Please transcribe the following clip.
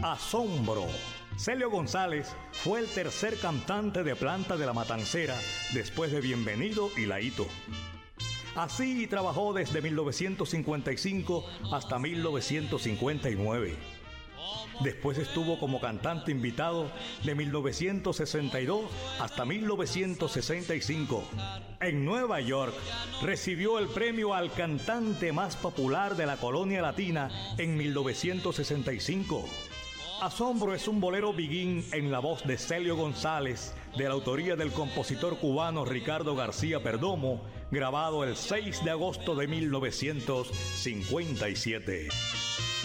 Asombro. Celio González fue el tercer cantante de Planta de la Matancera después de Bienvenido y Laíto. Así trabajó desde 1955 hasta 1959. Después estuvo como cantante invitado de 1962 hasta 1965. En Nueva York recibió el premio al cantante más popular de la colonia latina en 1965. Asombro es un bolero biguín en la voz de Celio González, de la autoría del compositor cubano Ricardo García Perdomo, grabado el 6 de agosto de 1957.